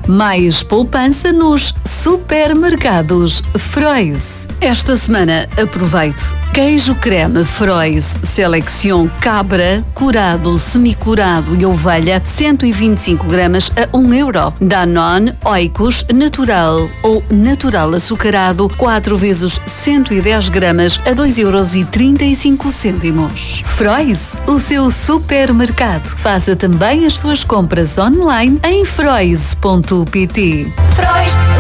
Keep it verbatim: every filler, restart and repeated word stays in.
Mais poupança nos supermercados Frois. Esta semana, aproveite. Queijo creme Frois Selection Cabra, curado, semicurado e ovelha, cento e vinte e cinco gramas a um euro. Danone Oikos Natural ou Natural Açucarado, quatro vezes cento e dez gramas a dois euros e trinta e cinco cêntimos. Frois, o seu supermercado. Faça também as suas compras online em frois ponto pt.